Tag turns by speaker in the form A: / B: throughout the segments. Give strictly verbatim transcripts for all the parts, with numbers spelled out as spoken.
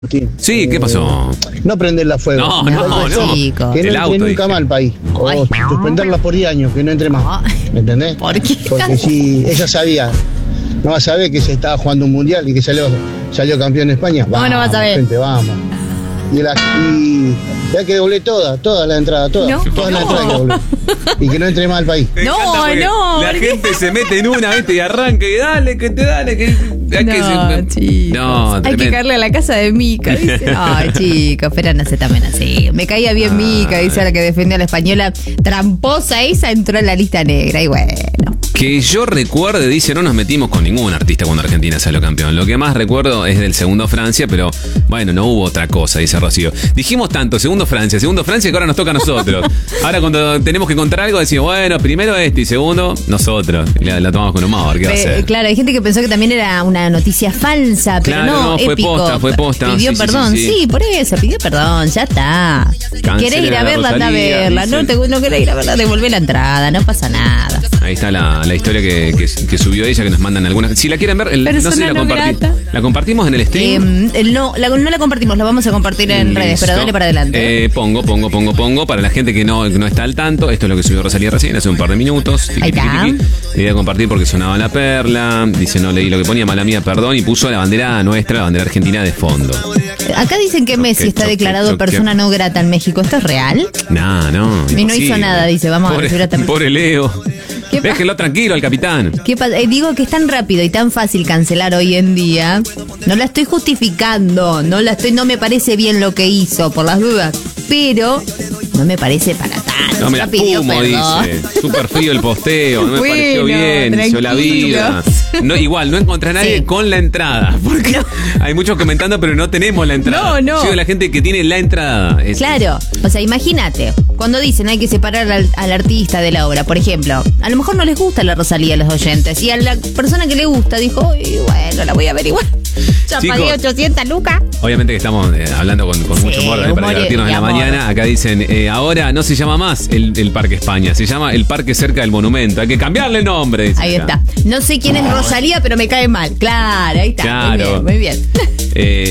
A: Sí, ¿qué pasó?
B: No prenderla a fuego.
A: No, no, no.
C: Chico.
B: Que no
A: El
B: entre
A: auto,
B: nunca
A: dije.
B: más al país. O
C: Ay.
B: suspenderla por diez años, que no entre más. ¿Me entendés?
C: ¿Por qué?
B: Porque si ella sabía, no va a saber que se estaba jugando un mundial y que salió, salió campeón en España.
C: No, no va a saber.
B: Gente, vamos. Y, la, y ya que doblé todas, todas las entradas, todas.
C: No,
B: todas las
C: no.
B: entradas que doblé. Y que no entre más al país.
A: Me
C: No,
A: encanta porque
C: no,
A: La
C: ¿por qué?
A: gente se mete en una, ¿viste? Y arranca y dale, que te dale, que. hay que
C: No,
A: se-
C: chicos.
A: No,
C: Hay que
A: tremendo.
C: caerle a la casa de Mica, dice. Ay, chicos, pero no se tomen así. Me caía bien Mica, dice la que defendió a la española. Tramposa esa entró en la lista negra. Y bueno.
A: Que yo recuerde, dice, no nos metimos con ningún artista cuando Argentina salió campeón. Lo que más recuerdo es del segundo Francia, pero bueno, no hubo otra cosa, dice Rocío. Dijimos tanto, segundo Francia, segundo Francia, que ahora nos toca a nosotros. Ahora cuando tenemos que contar algo, decimos, bueno, primero este y segundo, nosotros. La, la tomamos con humor, ¿qué va a
C: Eh,
A: hacer?
C: claro, hay gente que pensó que también era una noticia falsa, pero
A: Claro,
C: no,
A: no, fue
C: épico.
A: posta, fue posta.
C: Pidió
A: Sí, sí,
C: perdón,
A: sí,
C: sí,
A: sí.
C: por eso, pidió perdón, ya está.
A: Cancelen
C: ¿Querés ir a
A: a la
C: verla? Anda a
A: Rosalía,
C: verla. No,
A: dicen.
C: te, no querés ir a verla, devolvé la entrada, no pasa nada.
A: Ahí está la, la historia que, que, que subió ella, que nos mandan algunas. Si la quieren ver, el- no sé si
C: Persona
A: la,
C: no
A: comparti-
C: grata.
A: la compartimos en el stream.
C: Eh, el no, la, no la compartimos, la vamos a compartir en redes, pero
A: Listo.
C: dale para adelante.
A: Eh, pongo, pongo, pongo, pongo. Para la gente que no, que no está al tanto, esto es lo que subió Rosalía recién, hace un par de minutos. Tiqui,
C: Ahí
A: tiqui,
C: está.
A: tiqui. Le voy a compartir porque sonaba la perla. Dice, no leí lo que ponía, mala mía, perdón. Y puso la bandera nuestra, la bandera argentina de fondo.
C: Acá dicen que Messi
A: choque,
C: está
A: choque,
C: declarado
A: choque.
C: persona no grata en México. ¿Esto es real?
A: Nah, no.
C: Y no hizo
A: imposible.
C: nada, dice, vamos a
A: Pobre-
C: recibir a esta-
A: Pobre Leo.
C: ¿Qué pa-
A: Déjenlo tranquilo al capitán.
C: ¿Qué pasa? Eh, digo que es tan rápido y tan fácil cancelar hoy en día. No la estoy justificando, no la estoy, no me parece bien lo que hizo, por las dudas. Pero no me parece para tanto.
A: No me la
C: Ya pidió
A: fumo,
C: perdón.
A: dice. Súper frío el posteo, no me
C: Bueno,
A: pareció bien, hizo la vida.
C: tranquilos.
A: No, igual, no encontré a nadie
C: Sí.
A: con la entrada. Porque hay muchos comentando, pero no tenemos la entrada.
C: No, no.
A: Yo digo la gente que tiene la entrada. Es-
C: Claro, o sea, imagínate, cuando dicen hay que separar al, al artista de la obra, por ejemplo, a lo mejor no les gusta la Rosalía a los oyentes, y a la persona que le gusta dijo, "Uy, bueno, la voy a ver igual. Ya
A: Chicos.
C: pagué ochocientas lucas.
A: Obviamente que estamos eh, hablando con, con
C: Sí,
A: mucho humor, eh, para
C: humor y-
A: divertirnos
C: y
A: en la
C: amor.
A: mañana. Acá dicen, eh, ahora no se llama más el, el Parque España, se llama el Parque cerca del Monumento. Hay que cambiarle el nombre. dice
C: Ahí
A: acá.
C: está. No sé quién es Rosalía, pero me cae mal. Claro, ahí está.
A: Claro.
C: Muy bien, muy bien.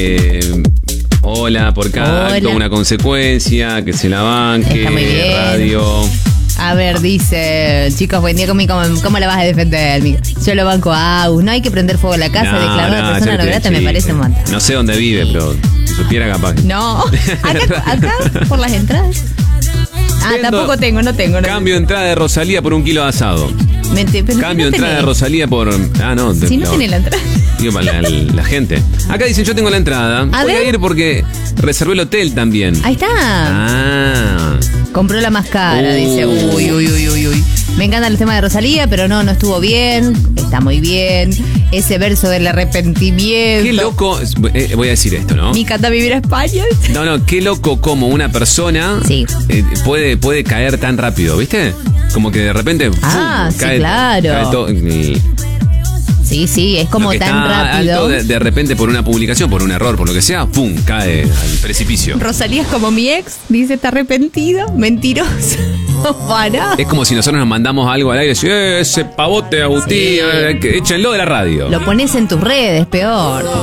A: Eh, hola, por cada
C: Hola.
A: acto una consecuencia, que se la banque,
C: Está muy bien.
A: radio.
C: A ver, dice, chicos, buen día, ¿cómo, cómo, cómo la vas a defender, Mica? Yo lo banco a Agus, no hay que prender fuego a la casa,
A: No,
C: declarar a
A: no,
C: persona
A: yo
C: no
A: te-
C: grata, me
A: sí,
C: parece
A: sí.
C: un montón.
A: No sé dónde vive, pero si supiera capaz.
C: No, acá, acá, por las entradas. Ah,
A: Vendo-
C: tampoco tengo, no tengo. No
A: Cambio entrada de Rosalía por un kilo de asado.
C: Mente, pero
A: Cambio
C: no
A: entrada de
C: tenés.
A: Rosalía por. Ah, no.
C: Si no
A: la-
C: tiene la entrada.
A: Digo, para la, la gente. Acá dicen, yo tengo la entrada.
C: A
A: Voy
C: ver.
A: a ir porque reservé el hotel también.
C: Ahí está.
A: Ah.
C: Compró la más cara,
A: Uh.
C: dice. Uy, uy, uy, uy, uy. Me encantan los temas de Rosalía, pero no, no estuvo bien. Está muy bien. Ese verso del arrepentimiento.
A: Qué loco. eh, voy a decir esto, ¿no?
C: Mi canta vivir a España.
A: No, no, qué loco como una persona
C: Sí.
A: eh, puede, puede caer tan rápido, ¿viste? Como que de repente
C: Ah,
A: ¡pum!
C: sí,
A: cae,
C: claro.
A: cae todo, y
C: Sí, sí, es como
A: lo que
C: tan
A: está
C: rápido.
A: alto de, de repente por una publicación, por un error, por lo que sea, ¡pum! Cae al precipicio.
C: Rosalía es como mi ex, dice, está arrepentido, mentiroso. Para.
A: Es como si nosotros nos mandamos algo al aire y decimos, "Eh, ese pavote, Agustín,
C: Sí.
A: eh, que- échenlo de la radio.
C: Lo pones en tus redes, peor.